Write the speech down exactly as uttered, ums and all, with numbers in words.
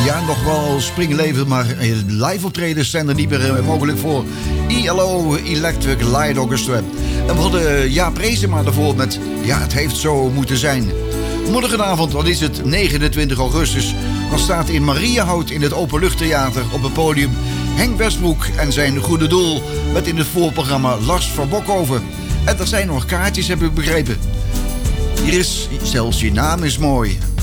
ja, nog wel springleven, maar live optredens zijn er niet meer mogelijk voor I L O, Electric Light Orchestra. En we hadden Jaap Reesema ervoor met Ja, het heeft zo moeten zijn. Morgenavond, dan is het negenentwintig augustus, dan staat in Mariahout in het Openluchttheater op het podium Henk Westbroek en zijn goede doel met in het voorprogramma Lars van Bokhoven. En er zijn nog kaartjes, heb ik begrepen. Hier is Zelfs je naam is mooi.